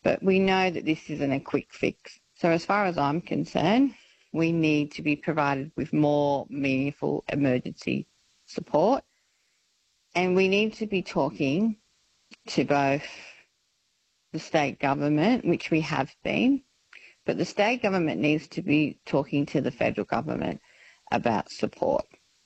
But we know that this isn't a quick fix. So as far as I'm concerned, we need to be provided with more meaningful emergency support. And we need to be talking to both the state government, which we have been, but the state government needs to be talking to the federal government about support.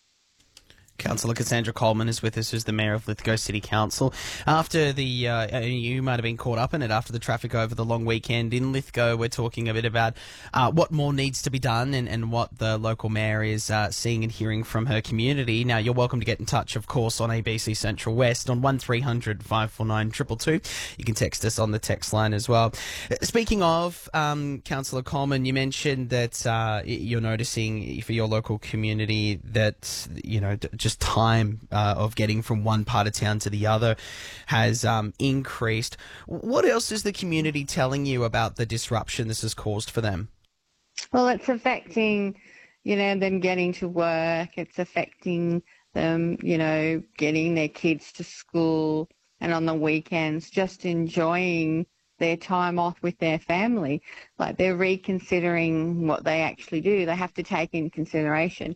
Councillor Cassandra Coleman is with us, who's the Mayor of Lithgow City Council. After the, you might have been caught up in it after the traffic over the long weekend in Lithgow. We're talking a bit about what more needs to be done and what the local mayor is seeing and hearing from her community. Now, you're welcome to get in touch, of course, on ABC Central West on 1300 549 222. You can text us on the text line as well. Speaking of, Councillor Coleman, you mentioned that you're noticing for your local community that, just time of getting from one part of town to the other has increased. What else is the community telling you about the disruption this has caused for them? Well, it's affecting, them getting to work. It's affecting them, getting their kids to school, and on the weekends just enjoying their time off with their family. Like, they're reconsidering what they actually do. They have to take into consideration,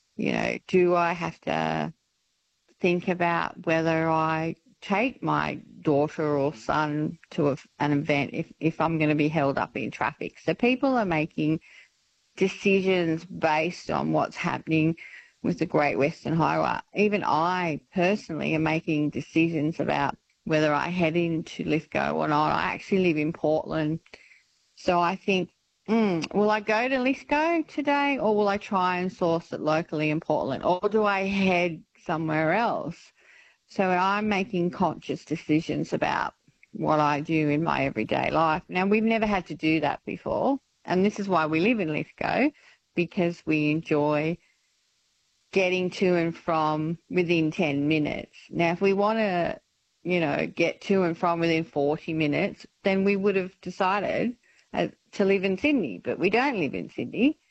do I have to think about whether I take my daughter or son to an event if I'm going to be held up in traffic? So people are making decisions based on what's happening with the Great Western Highway. Even I personally am making decisions about whether I head into Lithgow or not. I actually live in Portland. So I think, will I go to Lithgow today, or will I try and source it locally in Portland, or do I head somewhere else? So I'm making conscious decisions about what I do in my everyday life. Now, we've never had to do that before, and this is why we live in Lithgow, because we enjoy getting to and from within 10 minutes. Now, if we want to, get to and from within 40 minutes, then we would have decided to live in Sydney, but we don't live in Sydney.